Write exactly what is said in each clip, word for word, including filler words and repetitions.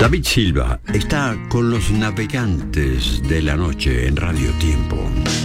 David Silva está con los navegantes de la noche en Radio Tiempo.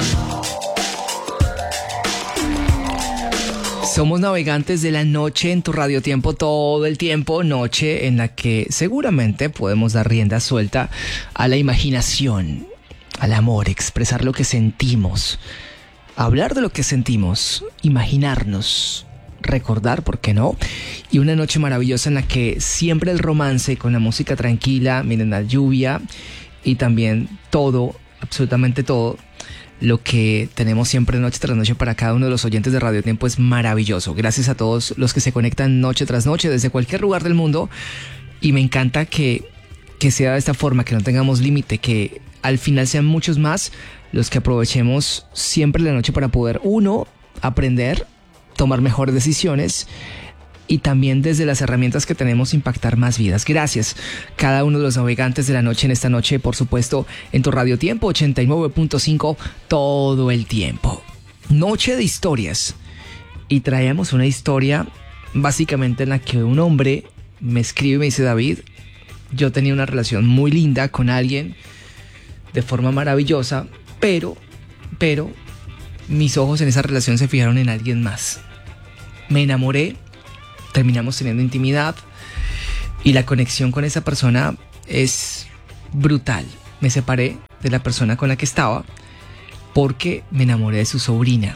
Somos navegantes de la noche en tu Radio Tiempo todo el tiempo, noche en la que seguramente podemos dar rienda suelta a la imaginación, al amor, expresar lo que sentimos, hablar de lo que sentimos, imaginarnos, recordar, ¿por qué no? Y una noche maravillosa en la que siempre el romance con la música tranquila, miren la lluvia y también todo, absolutamente todo, lo que tenemos siempre noche tras noche para cada uno de los oyentes de Radio Tiempo es maravilloso. Gracias a todos los que se conectan noche tras noche desde cualquier lugar del mundo. Y me encanta que, que sea de esta forma, que no tengamos límite, que al final sean muchos más los que aprovechemos siempre la noche para poder, uno, aprender, tomar mejores decisiones y también desde las herramientas que tenemos impactar más vidas. Gracias cada uno de los navegantes de la noche en esta noche, por supuesto, en tu Radio Tiempo ochenta y nueve punto cinco todo el tiempo. Noche de historias. Y traemos una historia básicamente en la que un hombre me escribe y me dice: David, yo tenía una relación muy linda con alguien de forma maravillosa, pero, pero mis ojos en esa relación se fijaron en alguien más. Me enamoré, terminamos teniendo intimidad y la conexión con esa persona es brutal. Me separé de la persona con la que estaba porque me enamoré de su sobrina.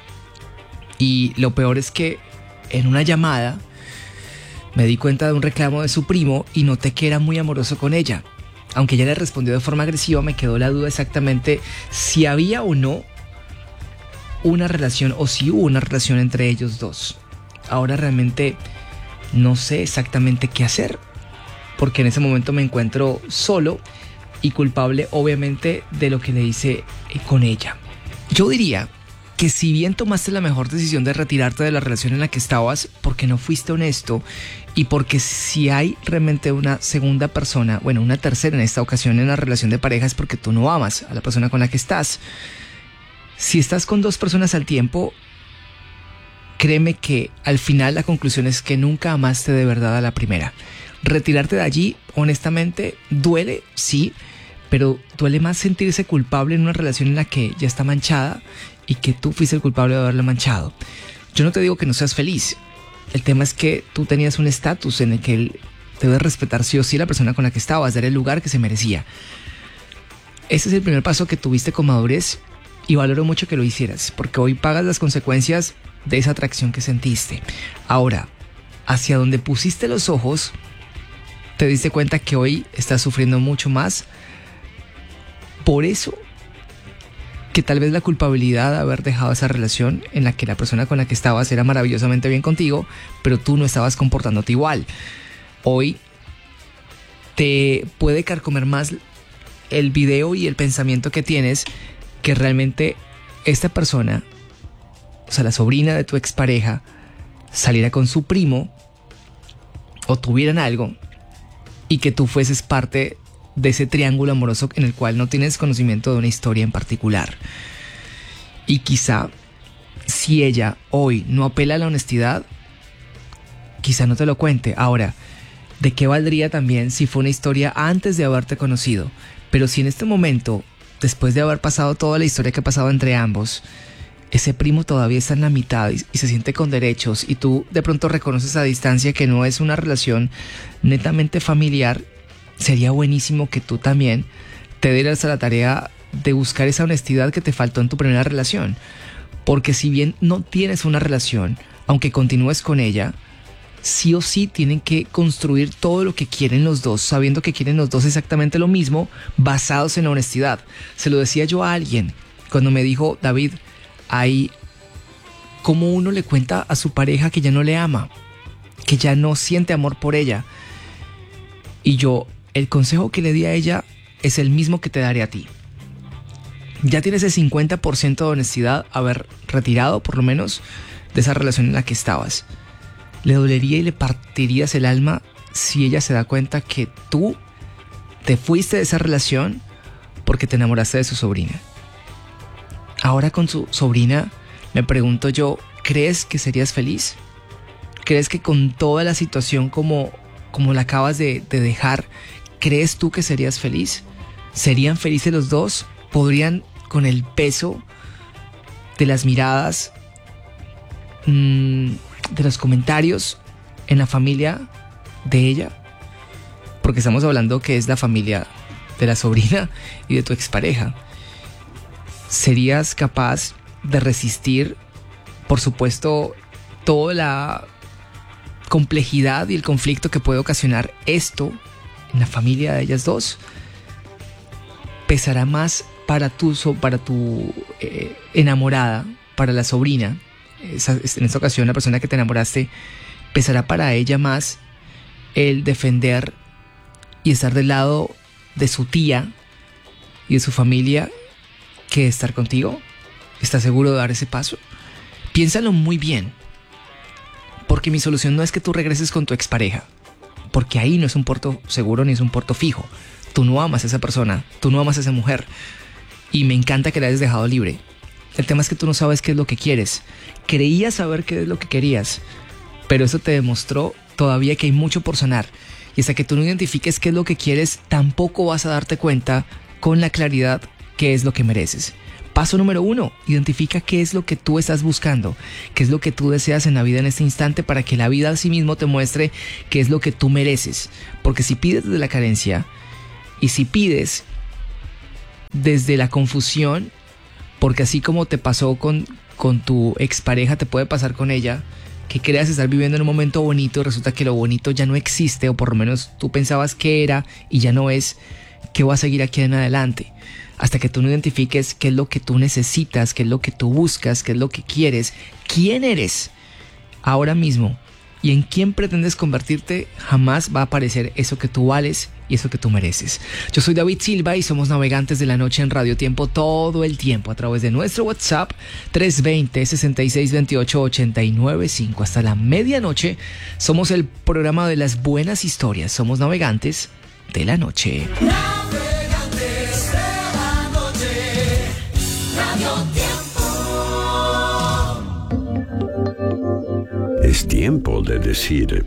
Y lo peor es que en una llamada me di cuenta de un reclamo de su primo y noté que era muy amoroso con ella. Aunque ella le respondió de forma agresiva, me quedó la duda exactamente si había o no una relación o si hubo una relación entre ellos dos. Ahora realmente no sé exactamente qué hacer, porque en ese momento me encuentro solo y culpable, obviamente, de lo que le hice con ella. Yo diría que si bien tomaste la mejor decisión de retirarte de la relación en la que estabas, porque no fuiste honesto y porque si hay realmente una segunda persona, bueno, una tercera en esta ocasión en la relación de pareja, es porque tú no amas a la persona con la que estás. Si estás con dos personas al tiempo, créeme que al final la conclusión es que nunca amaste de verdad a la primera. Retirarte de allí, honestamente, duele, sí, pero duele más sentirse culpable en una relación en la que ya está manchada y que tú fuiste el culpable de haberla manchado. Yo no te digo que no seas feliz. El tema es que tú tenías un estatus en el que él debe respetar sí o sí a la persona con la que estabas, dar el lugar que se merecía. Ese es el primer paso que tuviste con madurez y valoro mucho que lo hicieras, porque hoy pagas las consecuencias de esa atracción que sentiste. Ahora, hacia donde pusiste los ojos, te diste cuenta que hoy estás sufriendo mucho más por eso, que tal vez la culpabilidad de haber dejado esa relación en la que la persona con la que estabas era maravillosamente bien contigo, pero tú no estabas comportándote igual. Hoy te puede carcomer más el video y el pensamiento que tienes que realmente esta persona, o sea, la sobrina de tu expareja, saliera con su primo o tuvieran algo y que tú fueses parte de ese triángulo amoroso en el cual no tienes conocimiento de una historia en particular. Y quizá si ella hoy no apela a la honestidad, quizá no te lo cuente. Ahora, ¿de qué valdría también si fue una historia antes de haberte conocido? Pero si en este momento, después de haber pasado toda la historia que ha pasado entre ambos, ese primo todavía está en la mitad y, y se siente con derechos y tú de pronto reconoces a distancia que no es una relación netamente familiar, sería buenísimo que tú también te dieras a la tarea de buscar esa honestidad que te faltó en tu primera relación. Porque si bien no tienes una relación, aunque continúes con ella, sí o sí tienen que construir todo lo que quieren los dos, sabiendo que quieren los dos exactamente lo mismo, basados en la honestidad. Se lo decía yo a alguien cuando me dijo: David, hay como uno le cuenta a su pareja que ya no le ama, que ya no siente amor por ella. Y yo, el consejo que le di a ella es el mismo que te daré a ti. Ya tienes el cincuenta por ciento de honestidad, haber retirado por lo menos de esa relación en la que estabas. Le dolería y le partirías el alma si ella se da cuenta que tú te fuiste de esa relación porque te enamoraste de su sobrina. Ahora con su sobrina me pregunto yo, ¿crees que serías feliz? ¿Crees que con toda la situación como, como la acabas de, de dejar, ¿crees tú que serías feliz? ¿Serían felices los dos? ¿Podrían, con el peso de las miradas, mmm, de los comentarios en la familia de ella? Porque estamos hablando que es la familia de la sobrina y de tu expareja. ¿Serías capaz de resistir, por supuesto, toda la complejidad y el conflicto que puede ocasionar esto en la familia de ellas dos? ¿Pesará más para tu, para tu eh, enamorada, para la sobrina, esa, en esta ocasión la persona que te enamoraste, pesará para ella más el defender y estar del lado de su tía y de su familia que estar contigo? ¿Estás seguro de dar ese paso? Piénsalo muy bien, porque mi solución no es que tú regreses con tu expareja, porque ahí no es un puerto seguro ni es un puerto fijo. Tú no amas a esa persona, tú no amas a esa mujer, y me encanta que la hayas dejado libre. El tema es que tú no sabes qué es lo que quieres. Creías saber qué es lo que querías, pero eso te demostró todavía que hay mucho por sanar, y hasta que tú no identifiques qué es lo que quieres, tampoco vas a darte cuenta con la claridad qué es lo que mereces. Paso número uno, identifica qué es lo que tú estás buscando, qué es lo que tú deseas en la vida en este instante, para que la vida a sí mismo te muestre qué es lo que tú mereces. Porque si pides desde la carencia y si pides desde la confusión, porque así como te pasó con, con tu expareja, te puede pasar con ella, que creas estar viviendo en un momento bonito y resulta que lo bonito ya no existe, o por lo menos tú pensabas que era y ya no es. ¿Qué va a seguir aquí en adelante? Hasta que tú no identifiques qué es lo que tú necesitas, qué es lo que tú buscas, qué es lo que quieres, quién eres ahora mismo y en quién pretendes convertirte, jamás va a aparecer eso que tú vales y eso que tú mereces. Yo soy David Silva y somos Navegantes de la Noche en Radio Tiempo todo el tiempo a través de nuestro WhatsApp tres dos cero, seis seis dos ocho, ocho nueve cinco. Hasta la medianoche somos el programa de las buenas historias. Somos Navegantes de la Noche. Navegantes de la Noche, Radio Tiempo. Es tiempo de decir: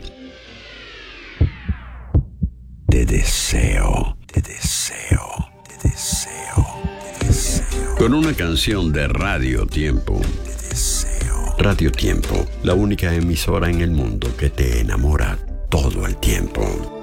te deseo, te deseo, te deseo, te deseo. Con una canción de Radio Tiempo. Te deseo. Radio Tiempo, la única emisora en el mundo que te enamora todo el tiempo.